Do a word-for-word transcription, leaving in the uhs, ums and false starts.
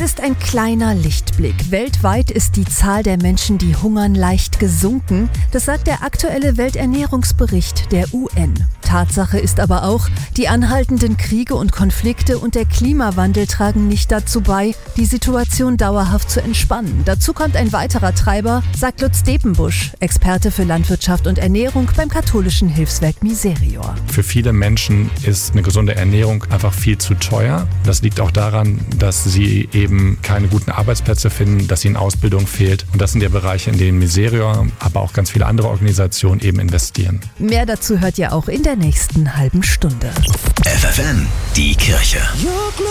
ist ein kleiner Lichtblick. Weltweit ist die Zahl der Menschen, die hungern, leicht gesunken. Das sagt der aktuelle Welternährungsbericht der U N. Tatsache ist aber auch, die anhaltenden Kriege und Konflikte und der Klimawandel tragen nicht dazu bei, die Situation dauerhaft zu entspannen. Dazu kommt ein weiterer Treiber, sagt Lutz Depenbusch, Experte für Landwirtschaft und Ernährung beim katholischen Hilfswerk Miserior. Für viele Menschen ist eine gesunde Ernährung einfach viel zu teuer. Das liegt auch daran, dass sie eben keine guten Arbeitsplätze finden, dass ihnen Ausbildung fehlt. Und das sind ja Bereiche, in denen Miserior, aber auch ganz viele andere Organisationen eben investieren. Mehr dazu hört ihr auch in der nächsten halben Stunde. F F N, die Kirche.